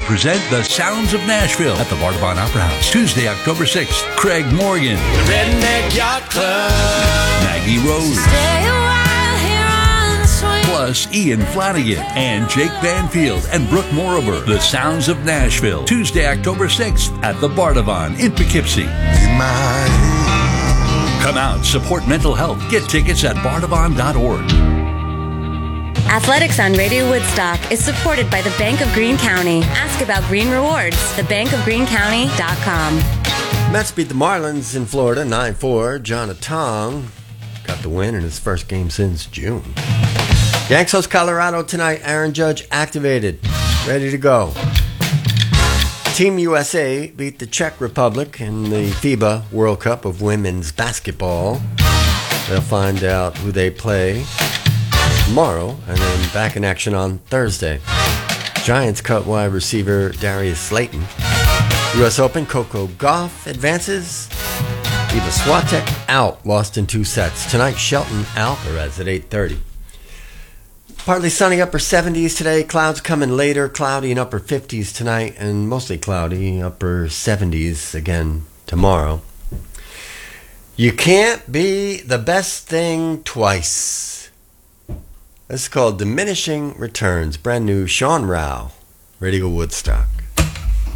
present The Sounds of Nashville at the Bardavon Opera House. Tuesday, October 6th. Craig Morgan. The Redneck Yacht Club. Maggie Rose. Stay a while here on the swing. Plus Ian Flanagan and Jake Banfield and Brooke Morober. The Sounds of Nashville. Tuesday, October 6th at the Bardavon in Poughkeepsie. Come out, support mental health. Get tickets at bardavon.org. Athletics on Radio Woodstock is supported by the Bank of Greene County. Ask about Green Rewards, thebankofgreenecounty.com. Mets beat the Marlins in Florida 9-4. John Atong got the win in his first game since June. Yanks host Colorado tonight. Aaron Judge activated, ready to go. Team USA beat the Czech Republic in the FIBA World Cup of Women's Basketball. They'll find out who they play tomorrow and then back in action on Thursday. Giants cut wide receiver Darius Slayton. U.S. Open, Coco Gauff advances. Iga Swiatek out, lost in 2 sets. Tonight, Shelton Alcaraz at 8:30. Partly sunny, upper 70s today. Clouds coming later. Cloudy and upper 50s tonight, and mostly cloudy, upper 70s again tomorrow. You can't be the best thing twice. This is called Diminishing Returns. Brand new Sean Rao, Radio Woodstock.